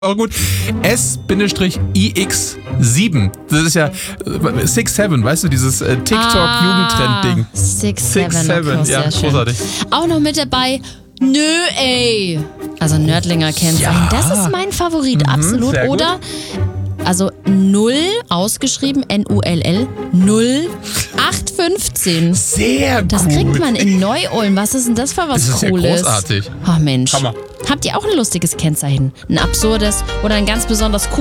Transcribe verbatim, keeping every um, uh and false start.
Aber gut, S I X sieben. Das ist ja six seven, weißt du, dieses äh, TikTok-Jugendtrend-Ding. Ah, six seven, seven, ja, großartig. Auch noch mit dabei, nö ey. Also Nördlinger Kennzeichen. Ja. Das ist mein Favorit, Mhm, absolut. sehr gut. Oder, also null ausgeschrieben, N U L L, null acht fünfzehn. Sehr gut. Das kriegt man in Neu-Ulm. Was ist denn das für was Das ist Cooles? ja großartig. Ach Mensch. Hammer. Habt ihr auch ein lustiges Kennzeichen? Ein absurdes oder ein ganz besonders cooles?